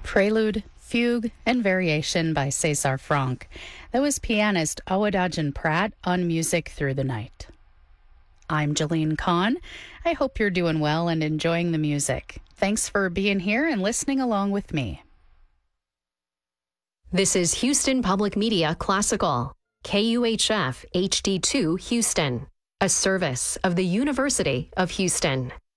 Prelude, Fugue, and Variation by Cesar Franck. That was pianist Awadagin Pratt on Music Through the Night. I'm Jeline Kahn. I hope you're doing well and enjoying the music. Thanks for being here and listening along with me. This is Houston Public Media Classical, KUHF HD2 Houston, a service of the University of Houston.